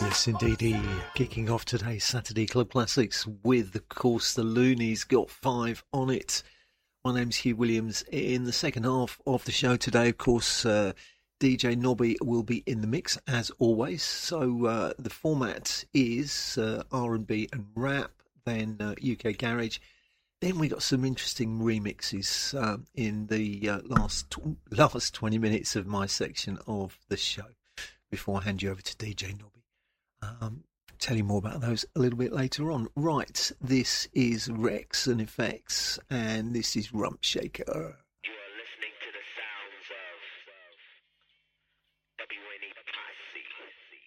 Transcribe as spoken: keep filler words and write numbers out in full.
Yes, indeedy. Kicking off today's Saturday Club Classics with, of course, the Loonies. Got five on it. My name's Hugh Williams. In the second half of the show today, of course, uh, D J Nobby will be in the mix as always. So uh, the format is uh, R and B and rap, then uh, U K Garage. Then we got some interesting remixes um, in the uh, last tw- last twenty minutes of my section of the show. Before I hand you over to D J Nobby, um, tell you more about those a little bit later on. Right, this is Rex and Effects, and this is Rump Shaker.